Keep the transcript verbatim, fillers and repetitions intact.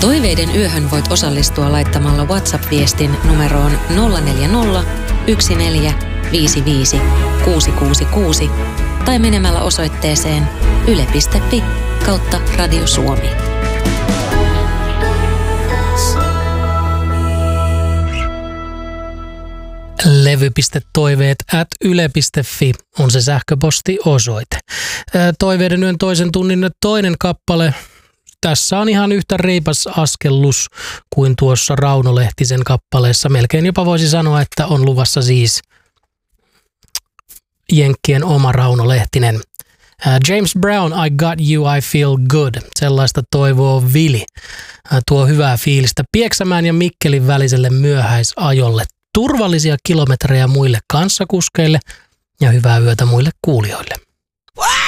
Toiveiden yöhön voit osallistua laittamalla WhatsApp-viestin numeroon nolla neljä nolla, yksi neljä, viisi viisi, kuusi kuusi kuusi tai menemällä osoitteeseen yle piste fi kautta Radio Suomi. levy.toiveet at yle piste fi on se sähköpostiosoite. Toiveiden yön toisen tunnin toinen kappale. Tässä on ihan yhtä reipas askellus kuin tuossa Rauno Lehtisen kappaleessa. Melkein jopa voisi sanoa, että on luvassa siis jenkkien oma Rauno Lehtinen. James Brown, I Got You, I Feel Good. Sellaista toivoo Vili. Tuo hyvää fiilistä Pieksämään ja Mikkelin väliselle myöhäisajolle. Turvallisia kilometrejä muille kanssakuskeille ja hyvää yötä muille kuulijoille.